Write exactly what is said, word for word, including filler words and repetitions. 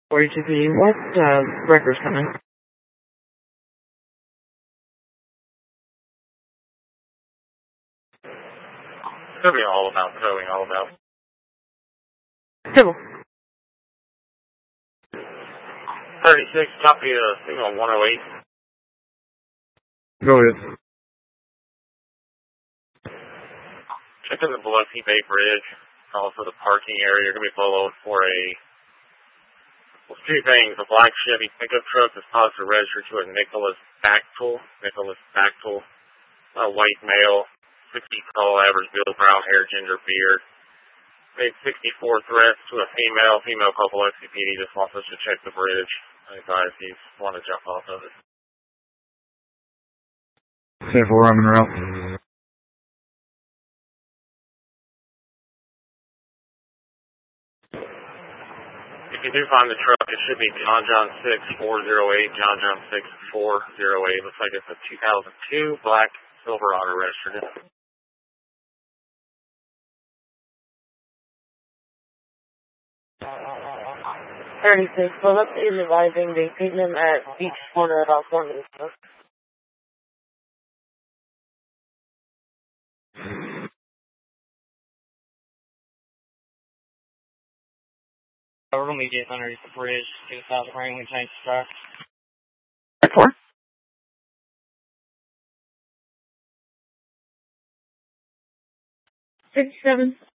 forty-two P D. What uh, records coming? It's going to be all about towing, all about. Civil. thirty-six, copy of signal one oh eight. Go ahead. Checking the Biloxi Bay Bridge, also the parking area. You're going to be followed for a, well, two things. A black Chevy pickup truck is positive registered to a Nicholas Bachtel. Nicholas Bachtel, a white male, six feet tall, average build, brown hair, ginger beard. Made sixty-four threats to a female. Female called Biloxi P D just wants us to check the bridge. I advise he's want to jump off of it. ten four, I'm en route. If you do find the truck, it should be John John six four oh eight, John John six four oh eight. Looks like it's a two thousand two black Silverado registered. thirty-six, Philip is advising the treatment at Beach Corner about four minutes ago. We're going to be getting underneath the bridge to the south of Wrangling, change the track. Four. Fifty-seven.